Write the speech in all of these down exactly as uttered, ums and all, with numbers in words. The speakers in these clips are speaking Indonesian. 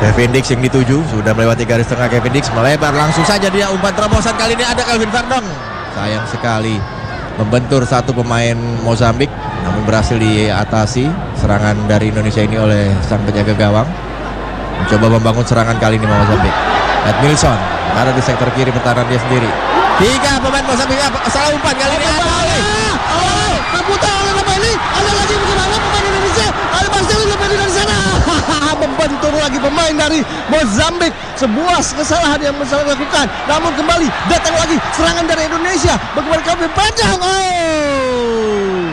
Kevin Dix yang dituju, sudah melewati garis tengah. Kevin Dix melebar, langsung saja dia umpan terobosan. Kali ini ada Kelvin Verdong. Sayang sekali membentur satu pemain Mozambik, namun berhasil diatasi serangan dari Indonesia ini oleh sang penjaga gawang. Mencoba membangun serangan kali ini Mozambik. Edmilson ada di sektor kiri pertahanan dia sendiri. Tiga pemain Mozambik salah umpan kali ini. Ada oleh Oh, terputar oleh Romeni. Ada lagi bagaimana pemain Indonesia. Ada Marcelino Romeni dari sana. Membentur lagi pemain dari Mozambik. Sebuah kesalahan yang Mozambik lakukan. Namun kembali datang lagi serangan dari Indonesia. Bagaimana kami panjang. Oh.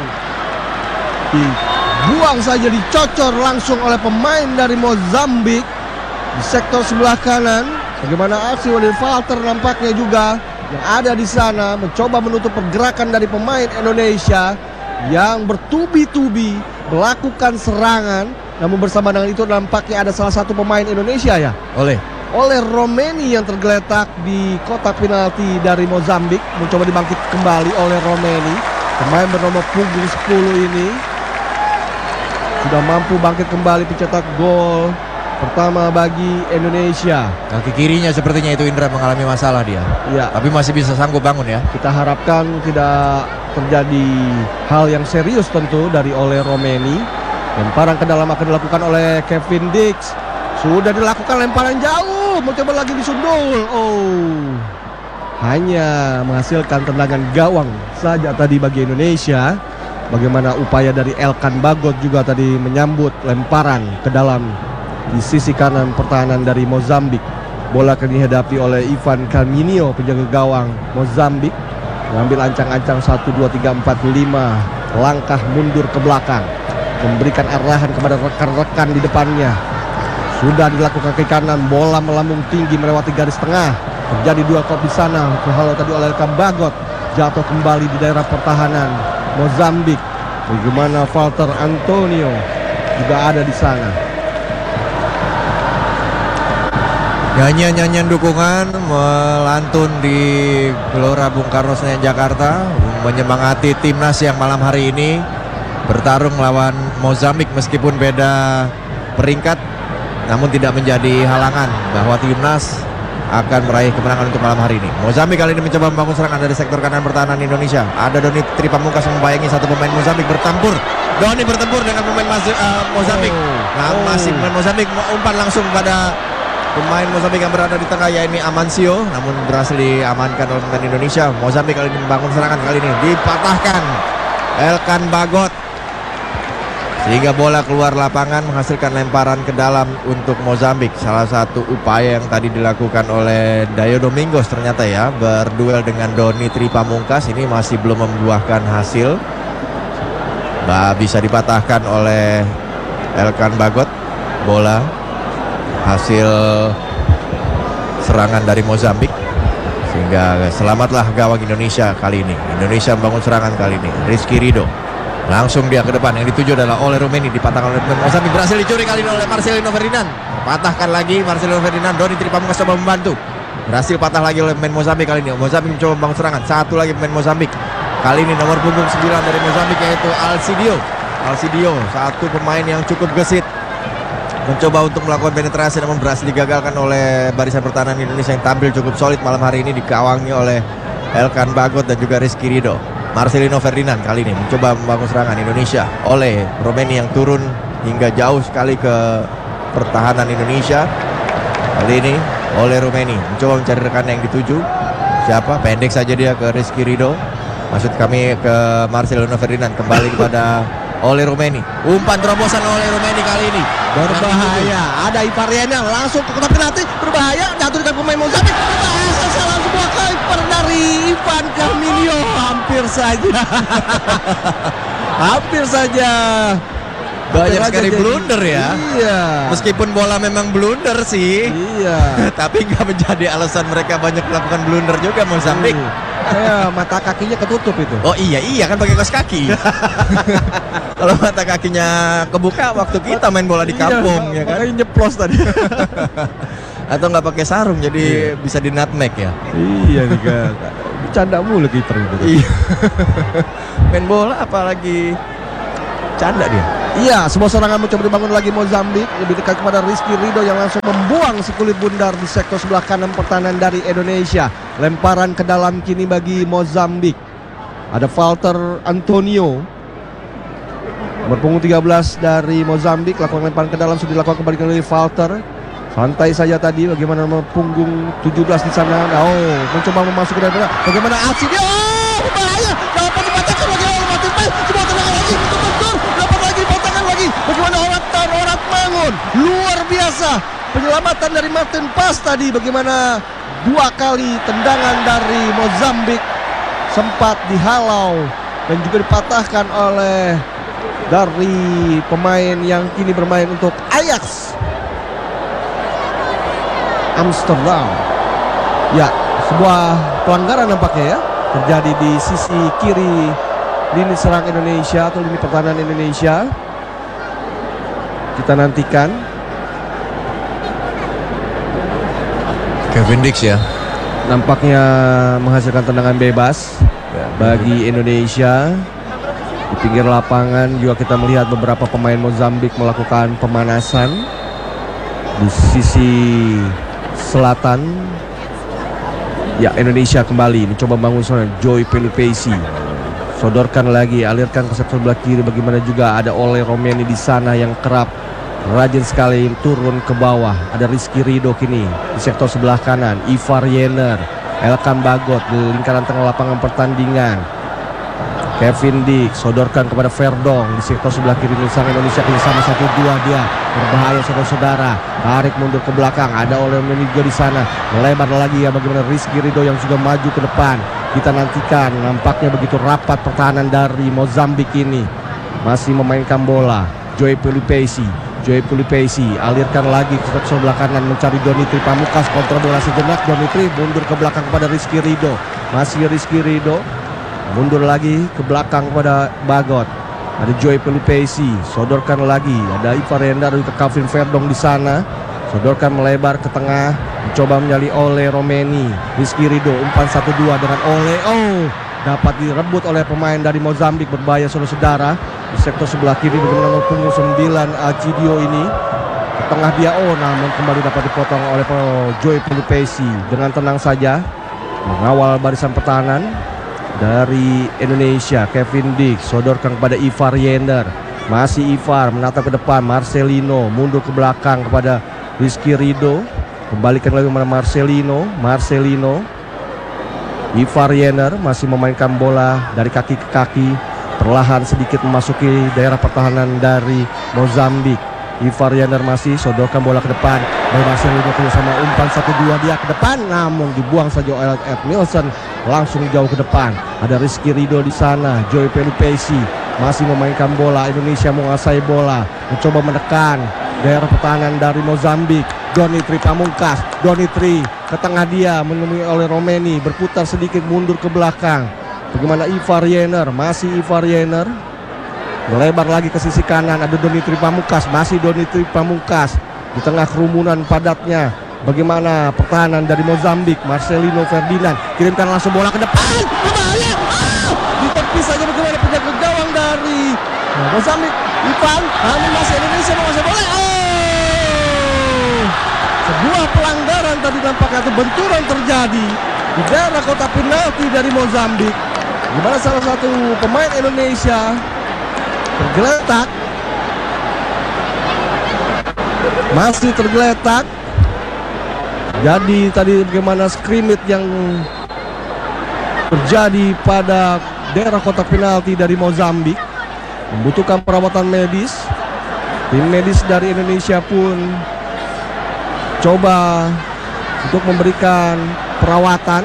Dibuang saja, dicocor langsung oleh pemain dari Mozambik di sektor sebelah kanan. Bagaimana aksi Walid Valter nampaknya juga yang ada di sana mencoba menutup pergerakan dari pemain Indonesia yang bertubi-tubi melakukan serangan. Namun bersama dengan itu nampaknya ada salah satu pemain Indonesia ya, oleh oleh Romeni yang tergeletak di kotak penalti dari Mozambik. Mencoba dibangkit kembali oleh Romeni. Pemain bernomor punggung sepuluh ini sudah mampu bangkit kembali pencetak gol pertama bagi Indonesia. Kaki kirinya sepertinya itu Indra mengalami masalah dia. Ya, tapi masih bisa sanggup bangun ya. Kita harapkan tidak terjadi hal yang serius tentu dari oleh Romeni. Lemparan ke dalam akan dilakukan oleh Kevin Dix. Sudah dilakukan lemparan jauh, mencoba lagi disundul. Oh, hanya menghasilkan tendangan gawang saja tadi bagi Indonesia. Bagaimana upaya dari Elkan Bagot juga tadi menyambut lemparan ke dalam di sisi kanan pertahanan dari Mozambik. Bola akan dihadapi oleh Ivan Carminio, penjaga gawang Mozambik. Mengambil ancang-ancang satu, dua, tiga, empat, lima langkah mundur ke belakang, memberikan arahan kepada rekan-rekan di depannya. Sudah dilakukan ke kanan, bola melambung tinggi melewati garis tengah. Terjadi dua kop di sana. Terhalau tadi oleh Elkan Bagot, jatuh kembali di daerah pertahanan Mozambik. Bagaimana Valter Antonio juga ada di sana. Nyanyian-nyanyian dukungan melantun di Gelora Bung Karno Senayan Jakarta, menyemangati timnas yang malam hari ini bertarung melawan Mozambik. Meskipun beda peringkat, namun tidak menjadi halangan bahwa timnas akan meraih kemenangan untuk malam hari ini. Mozambik kali ini mencoba membangun serangan dari sektor kanan pertahanan Indonesia. Ada Doni Tripamungkas membayangi satu pemain Mozambik bertempur. Doni bertempur dengan pemain uh, Mozambik. Nah, Oh. masih pemain Mozambik umpan langsung pada pemain Mozambik yang berada di tengah, yakni Amancio, namun berhasil diamankan oleh pemain Indonesia. Mozambik kali ini membangun serangan, kali ini dipatahkan Elkan Bagot sehingga bola keluar lapangan, menghasilkan lemparan ke dalam untuk Mozambik. Salah satu upaya yang tadi dilakukan oleh Dayo Domingos ternyata ya, berduel dengan Doni Tripamungkas ini masih belum membuahkan hasil. Bah, bisa dipatahkan oleh Elkan Bagot bola hasil serangan dari Mozambik, sehingga selamatlah gawang Indonesia kali ini. Indonesia membangun serangan kali ini. Rizky Ridho langsung dia ke depan, yang dituju adalah oleh Romeni, dipatahkan oleh Mozambik, berhasil dicuri kali ini oleh Marcelino Ferdinand. Patahkan lagi Marcelino Ferdinand. Doni Tripamungkas coba membantu, berhasil patah lagi oleh pemain Mozambik kali ini. Mozambik mencoba membangun serangan, satu lagi pemain Mozambik. Kali ini nomor punggung sembilan dari Mozambik, yaitu Alcidio. Alcidio, satu pemain yang cukup gesit, mencoba untuk melakukan penetrasi, namun berhasil digagalkan oleh barisan pertahanan Indonesia yang tampil cukup solid malam hari ini, dikawangi oleh Elkan Bagot dan juga Rizky Ridho. Marcelino Ferdinand kali ini mencoba membangun serangan Indonesia oleh Romeni yang turun hingga jauh sekali ke pertahanan Indonesia. Kali ini oleh Romeni mencoba mencari rekan yang dituju. Siapa? Pendek saja dia ke Rizky Ridho. Maksud kami ke Marcelino Ferdinand, kembali kepada oleh Romeni. Umpan terobosan oleh Romeni kali ini Berbahaya. Ada Ivariana langsung ke kotak penalti, berbahaya, jatuh dengan pemain Mozambik. Berbahaya, salah sebuah kiper dari Ivan Carminio. Hampir saja. Hampir saja. banyak Hampir sekali aja blunder jadi- ya. Iya. Meskipun bola memang blunder sih, Iya. tapi nggak menjadi alasan mereka banyak melakukan blunder juga Mozambik. Saya mata kakinya ketutup itu. Oh iya iya kan pakai kaos kaki. Kalau mata kakinya kebuka waktu kita main bola di kampung Iya, ya kan. makanya nyeplos tadi. Atau nggak pakai sarung jadi bisa di nutmeg ya. Iya nih kan. Bercanda mulu kiper itu. Iya. Main bola apalagi canda dia. Iya, sebuah serangan mencoba dibangun lagi Mozambik. Lebih dekat kepada Rizky Ridho yang langsung membuang si kulit bundar di sektor sebelah kanan pertahanan dari Indonesia. Lemparan ke dalam kini bagi Mozambik. Ada Walter Antonio, nomor punggung tiga belas dari Mozambik. Lakukan lemparan ke dalam, sudah dilakukan kembali oleh Walter. Santai saja tadi, bagaimana nomor punggung tujuh belas di sana. Oh, mencoba memasuk ke dalam. Bagaimana aksi dia? Oh, bahaya. Dapat dipatahkan lagi oleh Martin Paes. Sebuah tendangan lagi untuk bentur. Dapat lagi dipatahkan lagi. Bagaimana orang orang Mangun. Luar biasa penyelamatan dari Martin Paes tadi. Bagaimana dua kali tendangan dari Mozambik sempat dihalau dan juga dipatahkan oleh dari pemain yang kini bermain untuk Ajax Amsterdam. Ya, sebuah pelanggaran nampaknya ya terjadi di sisi kiri lini serang Indonesia atau lini pertahanan Indonesia. Kita nantikan. Kevin Dix ya, Nampaknya menghasilkan tendangan bebas bagi Indonesia. Di pinggir lapangan juga kita melihat beberapa pemain Mozambik melakukan pemanasan di sisi selatan. Ya, Indonesia kembali mencoba bangun serangan. Joy Pelupesi sodorkan lagi, alirkan ke sektor sebelah kiri. Bagaimana juga ada Ole Romeni di sana yang kerap rajin sekali turun ke bawah. Ada Rizky Ridho kini di sektor sebelah kanan. Ivar Yener, Elkan Bagot di lingkaran tengah lapangan pertandingan. Kevin Dix sodorkan kepada Verdong di sektor sebelah kiri sang Indonesia kini sama satu dua dia berbahaya saudara-saudara. Tarik mundur ke belakang, ada Ole Romeni juga di sana. Melebar lagi ya, bagaimana Rizky Ridho yang juga maju ke depan. Kita nantikan, nampaknya begitu rapat pertahanan dari Mozambik ini. Masih memainkan bola. Joy Pelupesi, Joy Pelupesi alirkan lagi ke sebelah kanan mencari Donitri Pamukas. Kontra bola sejenak, Donitri mundur ke belakang kepada Rizky Ridho. Masih Rizky Ridho mundur lagi ke belakang kepada Bagot. Ada Joy Pelupesi, sodorkan lagi. Ada Ivar Yener ke Kevin Verdong di sana. Sodorkan melebar ke tengah, mencoba menyali Ole Romeni. Rizky Ridho umpan satu dua dengan Ole. Oh, dapat direbut oleh pemain dari Mozambik. Berbahaya saudara-saudara. Di sektor sebelah kiri bagaimana nomor punggung sembilan Alcidio ini ke tengah dia. Oh, namun kembali dapat dipotong oleh Joy Pelupesi. Dengan tenang saja mengawal barisan pertahanan dari Indonesia. Kevin Dix sodorkan kepada Ivar Yener. Masih Ivar menatap ke depan. Marcelino mundur ke belakang kepada Rizky Ridho. Kembalikan lagi kepada Marcelino. Marcelino Ivar Yener masih memainkan bola dari kaki ke kaki. Perlahan sedikit memasuki daerah pertahanan dari Mozambik. Ivar Yener masih sodorkan bola ke depan. Dan Marcelino sama umpan satu dua dia ke depan. Namun dibuang saja oleh Ed Nielsen. Langsung jauh ke depan. Ada Rizky Ridho di sana. Joy Pelupesi masih memainkan bola. Indonesia menguasai bola. Mencoba menekan daerah pertahanan dari Mozambik. Donitri Pamungkas. Donitri ke tengah dia menemui oleh Romeni. Berputar sedikit mundur ke belakang. Bagaimana Ivar Yener. Masih Ivar Yener. Melebar lagi ke sisi kanan. Ada Donitri Pamungkas. Masih Donitri Pamungkas. Di tengah kerumunan padatnya. Bagaimana pertahanan dari Mozambik. Marcelino Ferdinand kirimkan langsung bola ke depan. Berbahaya. Ah! Ditepis saja bagaimana penjaga gawang dari Mozambik. Ivan. Namun masih Indonesia menguasai bola. Oh! Sebuah pelanggaran tadi nampaknya atau benturan terjadi di daerah kotak penalti dari Mozambik. Di mana salah satu pemain Indonesia tergeletak. Masih tergeletak. Jadi tadi bagaimana scrimmage yang terjadi pada daerah kotak penalti dari Mozambik membutuhkan perawatan medis. Tim medis dari Indonesia pun coba untuk memberikan perawatan.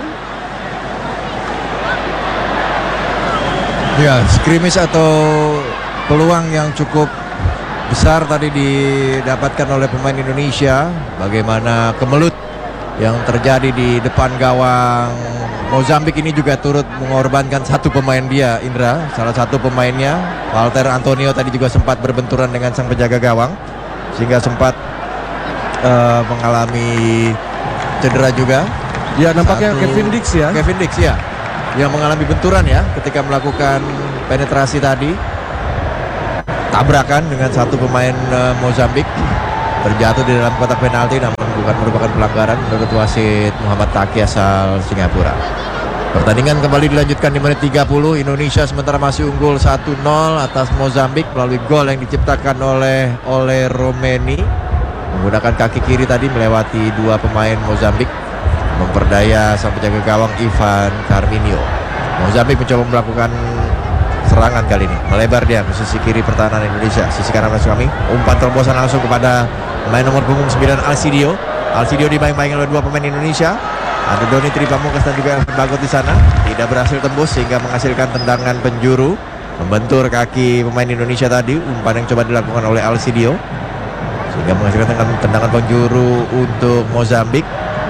Ya, scrimmage atau peluang yang cukup besar tadi didapatkan oleh pemain Indonesia. Bagaimana kemelut yang terjadi di depan gawang Mozambik ini juga turut mengorbankan satu pemain dia, Indra. Salah satu pemainnya, Walter Antonio, tadi juga sempat berbenturan dengan sang penjaga gawang sehingga sempat uh, mengalami cedera juga. Ya, nampaknya Satu, Kevin Dix ya. Kevin Dix ya, yang mengalami benturan ya ketika melakukan penetrasi tadi. tabrakan dengan satu pemain uh, Mozambik, terjatuh di dalam kotak penalti namun bukan merupakan pelanggaran menurut wasit Muhammad Taki asal Singapura. Pertandingan kembali dilanjutkan di menit tiga puluh. Indonesia sementara masih unggul satu nol atas Mozambik melalui gol yang diciptakan oleh oleh Romeni menggunakan kaki kiri tadi melewati dua pemain Mozambik, memperdaya sang penjaga gawang Ivan Carminho. Mozambik mencoba melakukan serangan kali ini, melebar dia ke sisi kiri pertahanan Indonesia. Sisi kanan masuk kami, umpan terobosan langsung kepada pemain nomor punggung sembilan Alcidio. Alcidio dibayang-bayang oleh dua pemain Indonesia. Ada Doni Tripamungkas dan juga Elvan Bagot di sana, tidak berhasil tembus sehingga menghasilkan tendangan penjuru membentur kaki pemain Indonesia tadi. Umpan yang coba dilakukan oleh Alcidio sehingga menghasilkan tendangan penjuru untuk Mozambik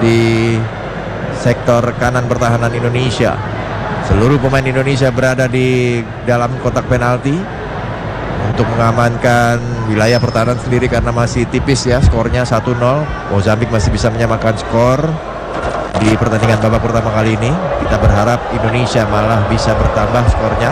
di sektor kanan pertahanan Indonesia. Seluruh pemain Indonesia berada di dalam kotak penalti untuk mengamankan wilayah pertahanan sendiri karena masih tipis ya skornya satu nol. Mozambik masih bisa menyamakan skor di pertandingan babak pertama kali ini. Kita berharap Indonesia malah bisa bertambah skornya.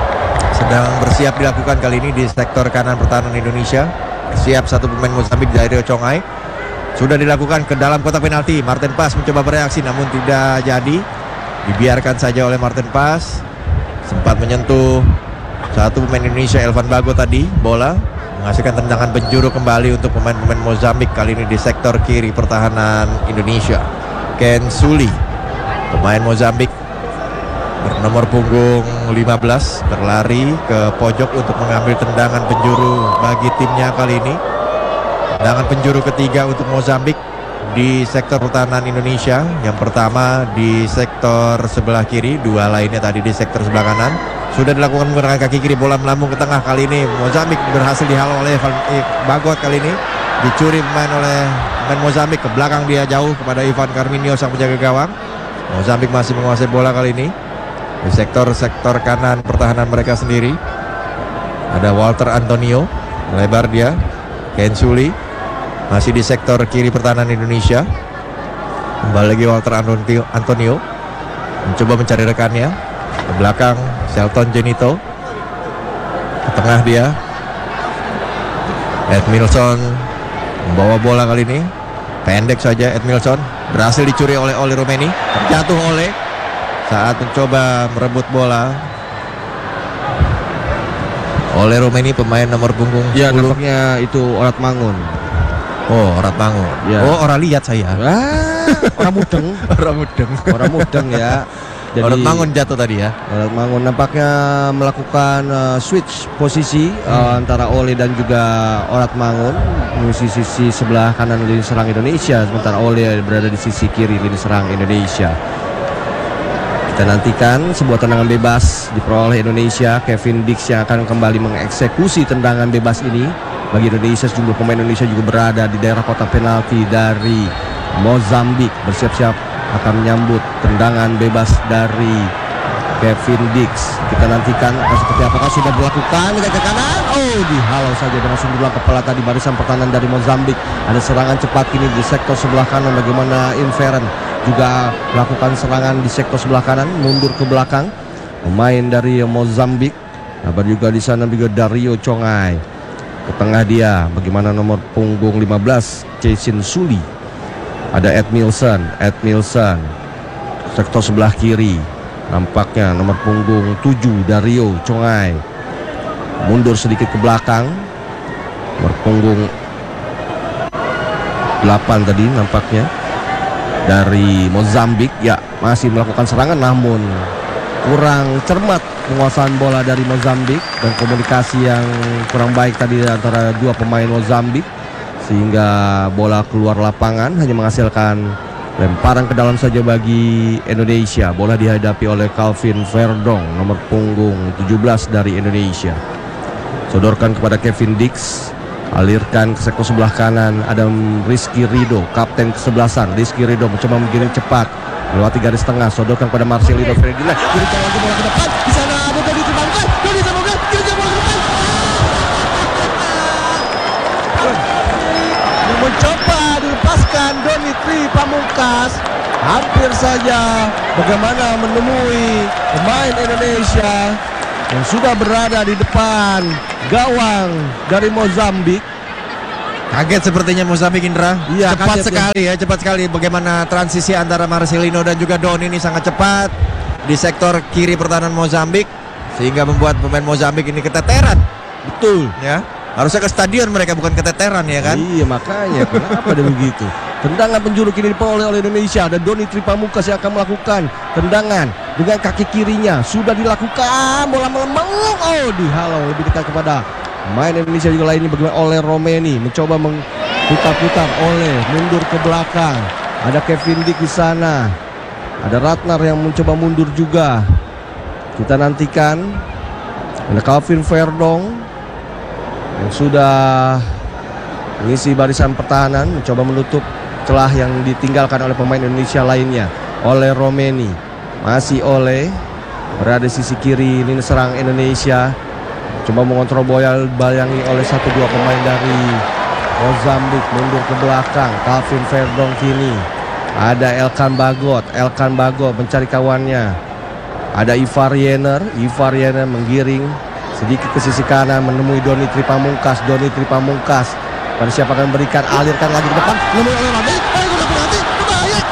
Sedang bersiap dilakukan kali ini di sektor kanan pertahanan Indonesia. Siap satu pemain Mozambik dari Chongai. Sudah dilakukan ke dalam kotak penalti. Martin Paes mencoba bereaksi namun tidak jadi. Dibiarkan saja oleh Martin Paes. Sempat menyentuh satu pemain Indonesia, Elvan Bagot tadi. Bola menghasilkan tendangan penjuru kembali untuk pemain-pemain Mozambik kali ini di sektor kiri pertahanan Indonesia. Ken Suli, pemain Mozambik bernomor punggung lima belas, berlari ke pojok untuk mengambil tendangan penjuru bagi timnya kali ini. Tendangan penjuru ketiga untuk Mozambik di sektor pertahanan Indonesia. Yang pertama di sektor sebelah kiri, dua lainnya tadi di sektor sebelah kanan. Sudah dilakukan menggunakan kaki kiri, bola melambung ke tengah kali ini. Mozambik berhasil dihalau oleh Bagot kali ini. Dicuri pemain oleh pemain Mozambik, ke belakang dia jauh kepada Ivan Carminho sang penjaga gawang. Mozambik masih menguasai bola kali ini di sektor-sektor kanan pertahanan mereka sendiri. Ada Walter Antonio, lebar dia. Ken Suli masih di sektor kiri pertahanan Indonesia. Kembali lagi Walter Antonio mencoba mencari rekannya. Ke belakang Shelton Genito, ke tengah dia Edmilson membawa bola kali ini. Pendek saja Edmilson, berhasil dicuri oleh Ole Romeni. Terjatuh oleh saat mencoba merebut bola. Ole Romeni pemain nomor punggung Ya, sepuluh. nampaknya itu Orat Mangun. Oh, Orat Mangun. Ya. Oh, orang lihat saya. Ah, orang mudeng. Orang mudeng. Orang mudeng ya. Jadi, Orat Mangun jatuh tadi ya. Orat Mangun nampaknya melakukan uh, switch posisi uh, Hmm. antara Ole dan juga Orat Mangun mengisi sisi sebelah kanan lini serang Indonesia, sementara Ole berada di sisi kiri lini serang Indonesia. Kita nantikan sebuah tendangan bebas diperoleh Indonesia. Kevin Dix yang akan kembali mengeksekusi tendangan bebas ini. Bagi Indonesia, sejumlah pemain Indonesia juga berada di daerah kotak penalti dari Mozambik, bersiap-siap akan menyambut tendangan bebas dari Kevin Dix. Kita nantikan akan seperti apakah sudah dilakukan ke kanan. Oh, dihalau saja dengan sundulan kepala tadi barisan pertahanan dari Mozambik. Ada serangan cepat kini di sektor sebelah kanan. Bagaimana Inveren juga melakukan serangan di sektor sebelah kanan, mundur ke belakang. Pemain dari Mozambik. Kabar juga di sana juga Dario Chongai. Ke tengah dia, bagaimana nomor punggung lima belas Jason Suli. Ada Edmilson, Edmilson sektor sebelah kiri. Nampaknya nomor punggung tujuh Dario Chongai mundur sedikit ke belakang. Nomor punggung delapan tadi nampaknya dari Mozambik. Ya, masih melakukan serangan namun kurang cermat penguasaan bola dari Mozambik dan komunikasi yang kurang baik tadi antara dua pemain Mozambik, sehingga bola keluar lapangan hanya menghasilkan lemparan ke dalam saja bagi Indonesia. Bola dihadapi oleh Calvin Verdong, nomor punggung tujuh belas dari Indonesia. Sodorkan kepada Kevin Dix, alirkan ke sektor sebelah kanan. Ada Rizky Ridho, kapten kesebelasan. Rizky Ridho mencoba menggiring cepat melewati garis tengah, sodorkan pada Marcelino Ferdinand. Kirimkan lagi bola ke depan. Di sana ada Doni Tripamungkas. Doni Tripamungkas kirimkan bola ke depan. Mencoba dilepaskan Doni Tripamungkas. Hampir saja bagaimana menemui pemain Indonesia. yang sudah berada di depan gawang dari Mozambik. Kaget sepertinya Mozambik, Indra. Iya, cepat kaget, sekali ya. cepat sekali bagaimana transisi antara Marcelino dan juga Don ini sangat cepat di sektor kiri pertahanan Mozambik sehingga membuat pemain Mozambik ini keteteran. Betul. Ya, harusnya ke stadion mereka, bukan keteteran ya kan? Iya, makanya kenapa dia begitu? Tendangan penjuru kini diperoleh oleh Indonesia. Ada Doni Tripamungkas yang akan melakukan tendangan dengan kaki kirinya. Sudah dilakukan, bola melembung. Oh, dihalau lebih dekat kepada main Indonesia juga lainnya bagaimana oleh Romeni mencoba mengputar-putar oleh mundur ke belakang. Ada Kevin Dick di sana. Ada Ratnar yang mencoba mundur juga. Kita nantikan. Ada Calvin Verdong yang sudah mengisi barisan pertahanan, mencoba menutup celah yang ditinggalkan oleh pemain Indonesia lainnya. Oleh Romeni, masih oleh berada di sisi kiri lini serang Indonesia. Coba mengontrol bola, bayangi oleh satu dua pemain dari Mozambik, mundur ke belakang. Calvin Verdong kini. Ada Elkan Bagot, Elkan Bagot mencari kawannya. Ada Ivar Yener, Ivar Yener menggiring sedikit ke sisi kanan menemui Doni Tripamungkas. Doni Tripamungkas pada siapa akan memberikan, alirkan lagi ke depan, menemui oleh Rami. Oh, sudah berhenti, berbahaya.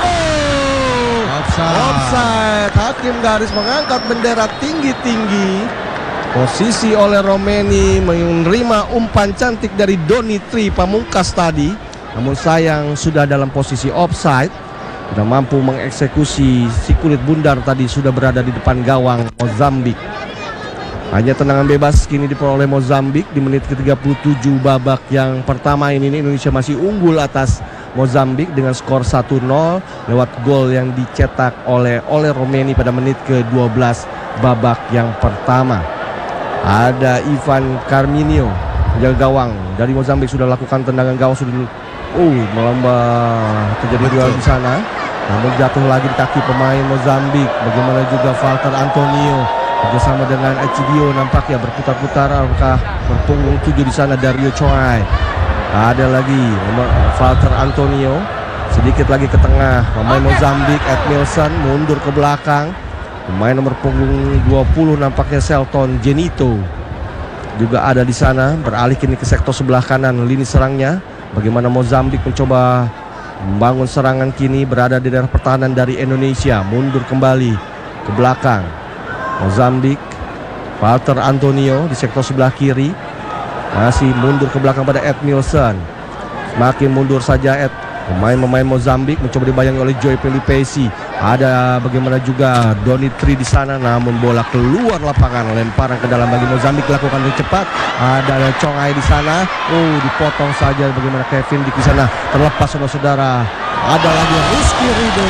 Oh, Offside. offside. Hakim garis mengangkat bendera tinggi-tinggi. Posisi oleh Romeni menerima umpan cantik dari Doni Tripamungkas tadi. Namun sayang sudah dalam posisi offside. Sudah mampu mengeksekusi si kulit bundar tadi, sudah berada di depan gawang Mozambik. Hanya tendangan bebas kini diperoleh Mozambik di menit ke tiga puluh tujuh babak yang pertama ini. Indonesia masih unggul atas Mozambik dengan skor satu nol lewat gol yang dicetak oleh oleh Romeni pada menit ke dua belas babak yang pertama. Ada Ivan Carminio penjaga gawang dari Mozambik sudah lakukan tendangan gawang, sudah uh melambah terjadi duel di sana. Namun jatuh lagi di kaki pemain Mozambik. Bagaimana juga Walter Antonio bersama dengan Echidio nampaknya berputar-putar, apakah berpunggung tujuh di sana. Dario Choi. Ada lagi nomor Walter Antonio sedikit lagi ke tengah. Pemain Mozambik Edmilson mundur ke belakang. Pemain nomor punggung dua puluh nampaknya Selton Genito juga ada di sana, beralih kini ke sektor sebelah kanan lini serangnya. Bagaimana Mozambik mencoba membangun serangan kini berada di daerah pertahanan dari Indonesia, mundur kembali ke belakang. Mozambik Walter Antonio di sektor sebelah kiri masih mundur ke belakang pada Edmilson. Semakin mundur saja Ed. Pemain-pemain Mozambik mencoba dibayangi oleh Joy Pelipesi. Ada bagaimana juga Donitri di sana, namun bola keluar lapangan, lemparan ke dalam bagi Mozambik lakukan dengan cepat. Ada Congai di sana. Oh, dipotong saja bagaimana Kevin di sana. Terlepas saudara-saudara. Ada lagi Rizky Ridho.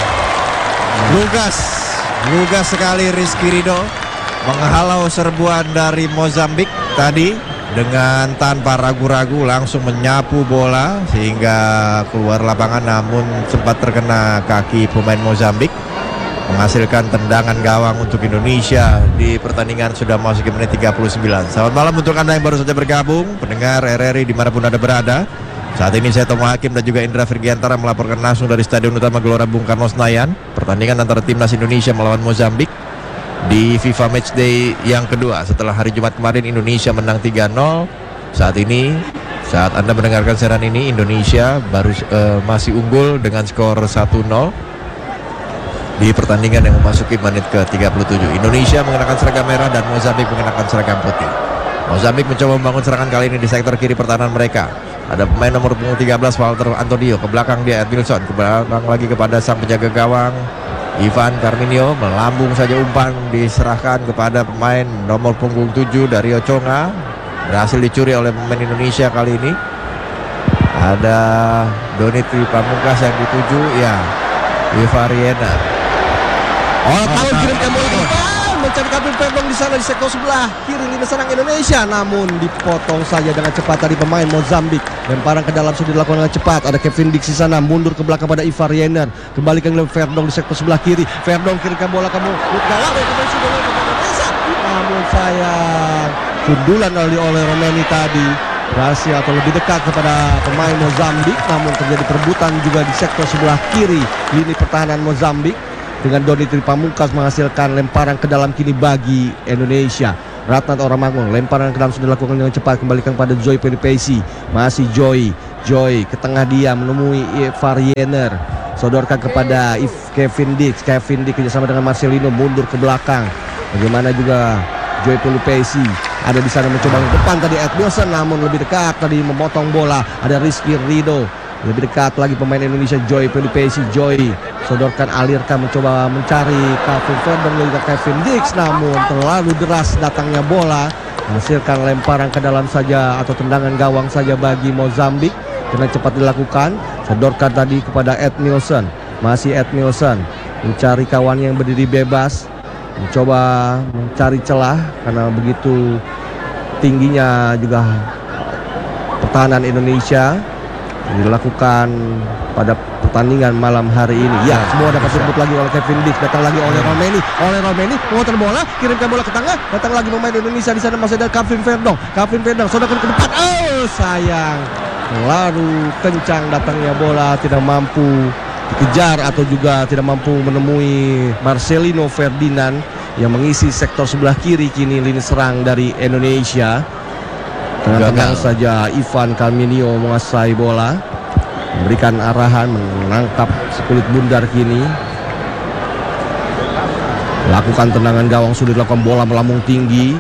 Lugas, lugas sekali Rizky Ridho menghalau serbuan dari Mozambik tadi. Dengan tanpa ragu-ragu langsung menyapu bola sehingga keluar lapangan, namun sempat terkena kaki pemain Mozambik, menghasilkan tendangan gawang untuk Indonesia di pertandingan sudah masuk ke menit tiga puluh sembilan. Selamat malam untuk Anda yang baru saja bergabung, pendengar R R I dimanapun Anda berada. Saat ini saya Tomo Hakim dan juga Indra Virgiantara melaporkan langsung dari Stadion Utama Gelora Bung Karno Senayan, pertandingan antara Timnas Indonesia melawan Mozambik di FIFA Matchday yang kedua setelah hari Jumat kemarin Indonesia menang tiga nol. Saat ini, saat Anda mendengarkan siaran ini, Indonesia baru uh, masih unggul dengan skor satu nol di pertandingan yang memasuki menit ke tiga puluh tujuh. Indonesia mengenakan seragam merah dan Mozambik mengenakan seragam putih. Mozambik mencoba membangun serangan kali ini di sektor kiri pertahanan mereka. Ada pemain nomor punggung tiga belas Walter Antonio, ke belakang dia Edmilson, ke belakang lagi kepada sang penjaga gawang Ivan Carminio. Melambung saja umpan diserahkan kepada pemain nomor punggung tujuh Dario Chonga. Berhasil dicuri oleh pemain Indonesia kali ini. Ada Donitri Pamungkas yang dituju, ya, Ivar Yener. Oh, tahun kirimkan bola ke depan, mencari Calvin Verdong di sana di sektor sebelah kiri lini serang Indonesia, namun dipotong saja dengan cepat tadi pemain Mozambik. Lemparan ke dalam sudah dilakukan dengan cepat. Ada Kevin Dick di sana, mundur ke belakang pada Ivar Yener, kembalikan ke Verdong di sektor sebelah kiri. Verdong kirimkan bola ke gawang Indonesia, namun sayang sundulan oleh oleh Romeni tadi berhasil atau lebih dekat kepada pemain Mozambik, namun terjadi perebutan juga di sektor sebelah kiri lini pertahanan Mozambik dengan Donitri Pamungkas menghasilkan lemparan ke dalam kini bagi Indonesia. Ratnat Oramangun, lemparan ke dalam sudah dilakukan dengan cepat, kembalikan pada Joy Pelupesi. Masih Joy, Joy ke tengah dia menemui Ivar Jenner, sodorkan kepada If Kevin Dix. Kevin Dix kerjasama dengan Marcelino mundur ke belakang. Bagaimana juga Joy Pelupesi ada di sana mencoba ke depan tadi Edmilson, namun lebih dekat tadi memotong bola. Ada Rizky Ridho, lebih dekat lagi pemain Indonesia Joy Pelupesi. Joy sodorkan, alirkan, mencoba mencari Calvin Verdon juga Kevin Dix, namun terlalu deras datangnya bola, menghasilkan lemparan ke dalam saja atau tendangan gawang saja bagi Mozambik. Karena cepat dilakukan, sodorkan tadi kepada Edmilson. Masih Edmilson mencari kawan yang berdiri bebas, mencoba mencari celah karena begitu tingginya juga pertahanan Indonesia dilakukan pada pertandingan malam hari ini. Ya, semua dapat disebut lagi oleh Kevin Dix. Datang lagi oleh Romeni. Oleh Romeni memutar bola, kirimkan bola ke tengah. Datang lagi pemain Indonesia, di sana masih ada Calvin Verdon. Calvin Verdon sodorkan ke depan. Oh, sayang. Terlalu kencang datangnya bola, tidak mampu dikejar atau juga tidak mampu menemui Marcelino Ferdinand yang mengisi sektor sebelah kiri kini lini serang dari Indonesia. Tenang-tenang saja Ivan Calminio menguasai bola, memberikan arahan, menangkap sekulit bundar kini. Lakukan tendangan gawang, sudah dilakukan, bola melambung tinggi.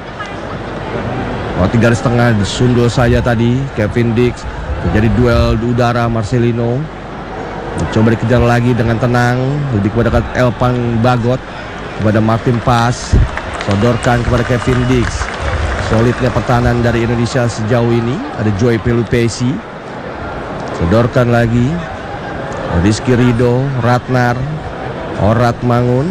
Oh, tiga garis tengah disundul saja tadi Kevin Dix. Terjadi duel di udara. Marcelino coba dikejar lagi dengan tenang, lebih kepada Elpan Bagot, kepada Martin Pas, sodorkan kepada Kevin Dix. Solidnya pertahanan dari Indonesia sejauh ini. Ada Joy Pelupesi, sodorkan lagi Rizky Ridho, Ratnar Oramangun.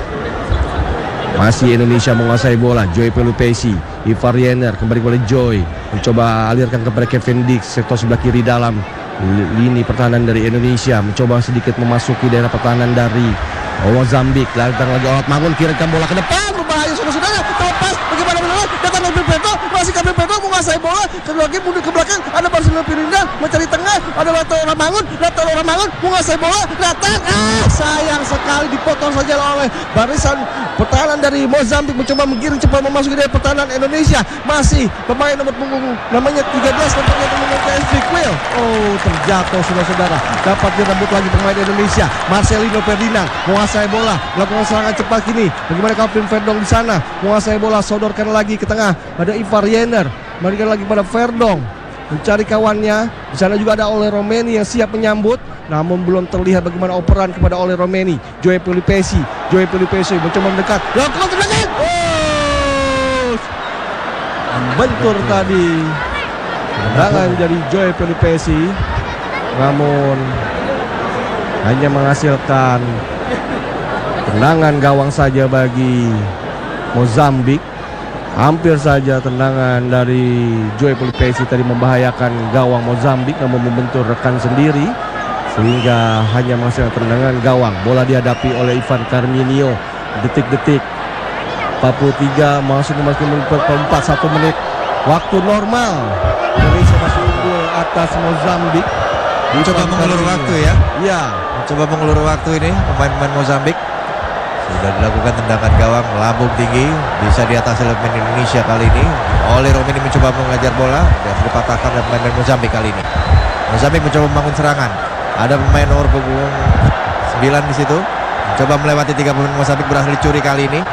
Masih Indonesia menguasai bola. Joy Pelupesi, Ivar Jenner kembali kepada Joy, mencoba alirkan kepada Kevin Dix, sektor sebelah kiri dalam lini pertahanan dari Indonesia, mencoba sedikit memasuki daerah pertahanan dari Mozambik. Datang lagi Oramangun, kirimkan bola ke depan, berbahaya saudara-saudara. Lepas bagaimana benar? Datang lagi Pedro, masih Kevin Pedro menguasai bola, kedua lagi mundur ke belakang. Ada Marcelino Ferdinand mencari tengah, ada Ratnat Oramangun. Ratnat Oramangun menguasai bola, datang, ah sayang sekali dipotong saja oleh barisan pertahanan dari Mozambik, mencoba menggiring cepat memasuki dari pertahanan Indonesia. Masih pemain nomor punggung namanya tiga belas, nampaknya pemain P S V Quill. Oh, terjatuh saudara-saudara. Dapat direbut lagi pemain Indonesia. Marcelino Ferdinand menguasai bola, melakukan serangan cepat kini. Bagaimana Calvin Verdon di sana menguasai bola, sodorkan lagi ke tengah pada Ivar Jenner, berikan lagi pada Verdon, mencari kawannya. Di sana juga ada Ole Romeni yang siap menyambut, namun belum terlihat bagaimana operan kepada Ole Romeni. Joy Pelupesi, Joy Pelupesi mencoba mendekat, lakukan tendangan. Oh, bentur tadi tendangan dari Joy Pelupesi, namun hanya menghasilkan tendangan gawang saja bagi Mozambik. Hampir saja tendangan dari Joy Pelupesi tadi membahayakan gawang Mozambik, namun membentur rekan sendiri sehingga hanya menghasilkan tendangan gawang. Bola dihadapi oleh Ivan Calminio. Detik-detik empat puluh tiga masuk memasuki menit keempat, satu menit waktu normal. Indonesia masih unggul atas Mozambik. Coba mengulur waktu ya. Ya, Coba mengulur waktu ini pemain-pemain Mozambik. Sudah dilakukan tendangan gawang melambung tinggi, bisa diatasi oleh pemain Indonesia kali ini. Ole Romeni mencoba mengajar bola dan dipatahkan oleh pemain Mozambik kali ini. Mozambik mencoba membangun serangan. Ada pemain nomor punggung sembilan di situ. Mencoba melewati tiga pemain Mozambik, berhasil dicuri kali ini.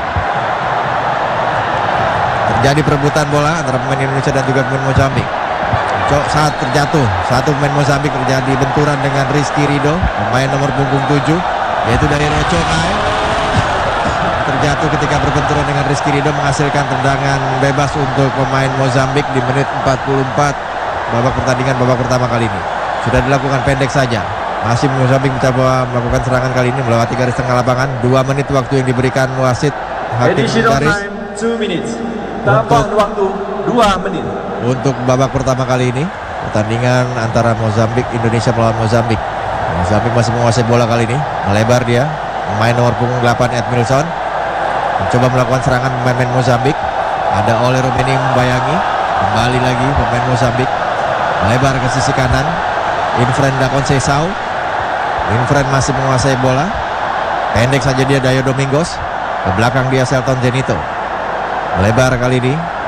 Terjadi perebutan bola antara pemain Indonesia dan juga pemain Mozambik. Saat terjatuh, satu pemain Mozambik terjadi benturan dengan Rizky Ridho, pemain nomor punggung tujuh, yaitu dari Roconai. Terjatuh ketika berbenturan dengan Rizky Ridho, menghasilkan tendangan bebas untuk pemain Mozambik di menit empat puluh empat babak pertandingan babak pertama kali ini. Sudah dilakukan pendek saja. Masih Mozambik mencoba melakukan serangan kali ini melewati garis tengah lapangan. Dua menit waktu yang diberikan wasit hakim garis. Two minutes. Tambahan waktu dua menit. Untuk babak pertama kali ini pertandingan antara Mozambik Indonesia melawan Mozambik. Mozambik masih menguasai bola kali ini, melebar dia. Pemain nomor punggung delapan Edmilson mencoba melakukan serangan pemain Mozambik. Ada Ole Romeni membayangi. Kembali lagi pemain Mozambik melebar ke sisi kanan. Infren da Conceição. Infren masih menguasai bola. Pendek saja dia Dayo Domingos. Ke belakang dia Selton Zenito. Melebar kali ini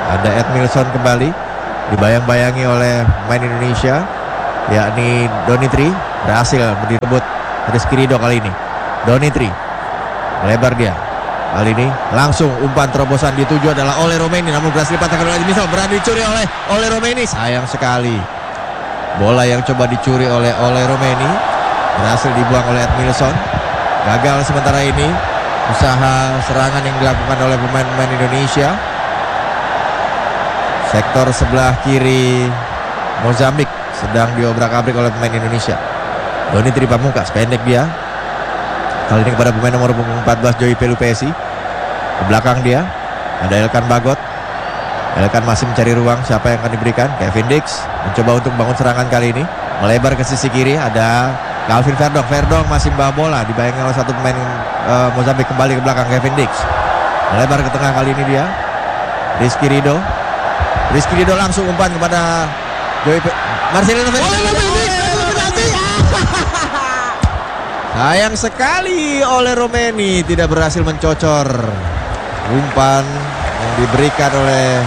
Ada Edmilson kembali, dibayang-bayangi oleh pemain Indonesia, yakni Donitri. Berhasil direbut Rizky Ridho kali ini. Donitri lebar dia. Kali ini langsung umpan terobosan dituju adalah Ole Romeni, namun berhasil dipatahkan oleh Edmilson. Berani dicuri oleh Ole Romeni. Sayang sekali. Bola yang coba dicuri oleh Ole Romeni berhasil dibuang oleh Edmilson. Gagal sementara ini usaha serangan yang dilakukan oleh pemain-pemain Indonesia. Sektor sebelah kiri Mozambik sedang diobrak-abrik oleh pemain Indonesia. Donitri Pamungkas, pendek dia. Kali ini kepada pemain nomor empat belas Joey Pelupesi. Ke belakang dia ada Elkan Bagot. Elkan masih mencari ruang, siapa yang akan diberikan? Kevin Dix mencoba untuk bangun serangan kali ini. Melebar ke sisi kiri, ada Calvin Verdong. Verdong masih membawa bola, dibayangkan oleh satu pemain uh, Mozambik. Kembali ke belakang Kevin Dix. Melebar ke tengah kali ini dia. Rizky Ridho. Rizky Ridho langsung umpan kepada Joey Pe- Marcelino Fernandes. Sayang sekali oleh Romeni tidak berhasil mencocor umpan yang diberikan oleh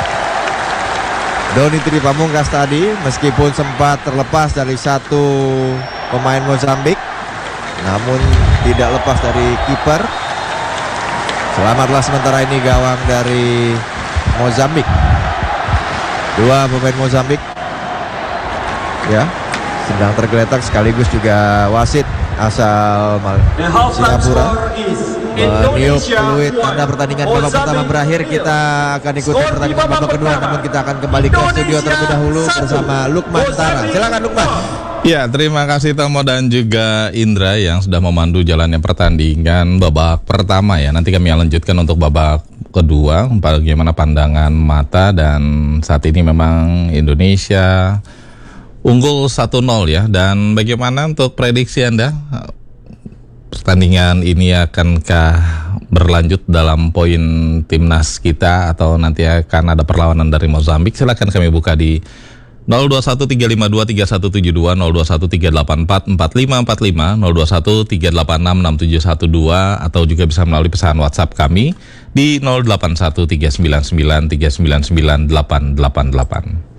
Donitri Pamungkas tadi, meskipun sempat terlepas dari satu pemain Mozambik, namun tidak lepas dari kiper. Selamatlah sementara ini gawang dari Mozambik. Dua pemain Mozambik ya sedang tergeletak, sekaligus juga wasit asal The halftime Singapura score is meniup Indonesia peluit one, tanda pertandingan babak Mozambique pertama berakhir. nil. Kita akan ikuti Skor di pertandingan babak babak kedua, pertama. namun kita akan kembali ke studio Indonesia terlebih dahulu satu, bersama Lukman Tara. Mozambique Silakan Lukman. Ya, terima kasih Tomo dan juga Indra yang sudah memandu jalannya pertandingan babak pertama ya. Nanti kami lanjutkan untuk babak kedua, bagaimana pandangan mata, dan saat ini memang Indonesia unggul satu nol ya. Dan bagaimana untuk prediksi Anda? Pertandingan ini akankah berlanjut dalam poin timnas kita atau nanti akan ada perlawanan dari Mozambik? Silakan kami buka di nol dua satu tiga lima dua tiga satu tujuh dua, nol dua satu tiga delapan empat empat lima empat lima, nol dua satu tiga delapan enam enam tujuh satu dua, atau juga bisa melalui pesan WhatsApp kami di nol delapan satu tiga sembilan sembilan tiga sembilan sembilan delapan delapan delapan.